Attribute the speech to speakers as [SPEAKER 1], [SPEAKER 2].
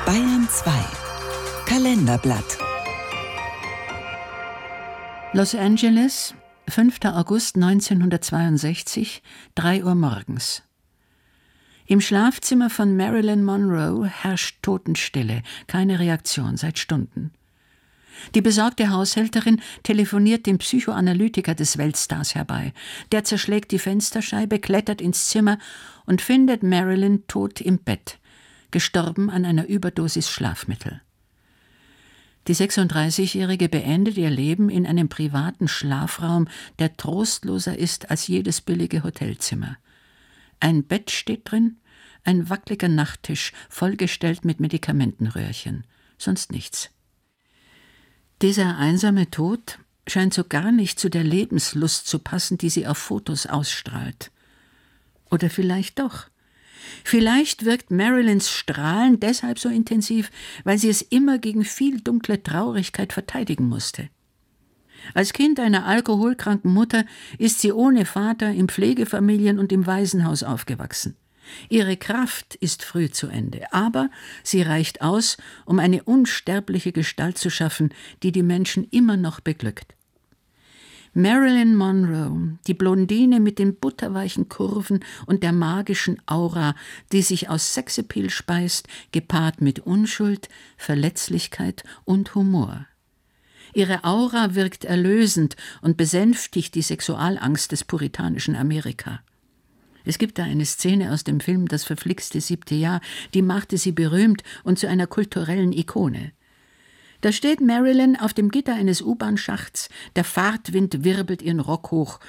[SPEAKER 1] Bayern 2 Kalenderblatt.
[SPEAKER 2] Los Angeles, 5. August 1962, 3 Uhr morgens. Im Schlafzimmer von Marilyn Monroe herrscht Totenstille, keine Reaktion seit Stunden. Die besorgte Haushälterin telefoniert den Psychoanalytiker des Weltstars herbei. Der zerschlägt die Fensterscheibe, klettert ins Zimmer und findet Marilyn tot im Bett, gestorben an einer Überdosis Schlafmittel. Die 36-Jährige beendet ihr Leben in einem privaten Schlafraum, der trostloser ist als jedes billige Hotelzimmer. Ein Bett steht drin, ein wackeliger Nachttisch, vollgestellt mit Medikamentenröhrchen, sonst nichts. Dieser einsame Tod scheint so gar nicht zu der Lebenslust zu passen, die sie auf Fotos ausstrahlt. Oder vielleicht doch. Vielleicht wirkt Marilyns Strahlen deshalb so intensiv, weil sie es immer gegen viel dunkle Traurigkeit verteidigen musste. Als Kind einer alkoholkranken Mutter ist sie ohne Vater in Pflegefamilien und im Waisenhaus aufgewachsen. Ihre Kraft ist früh zu Ende, aber sie reicht aus, um eine unsterbliche Gestalt zu schaffen, die die Menschen immer noch beglückt. Marilyn Monroe, die Blondine mit den butterweichen Kurven und der magischen Aura, die sich aus Sexappeal speist, gepaart mit Unschuld, Verletzlichkeit und Humor. Ihre Aura wirkt erlösend und besänftigt die Sexualangst des puritanischen Amerika. Es gibt da eine Szene aus dem Film Das verflixte 7. Jahr, die machte sie berühmt und zu einer kulturellen Ikone. Da steht Marilyn auf dem Gitter eines U-Bahn-Schachts, der Fahrtwind wirbelt ihren Rock hoch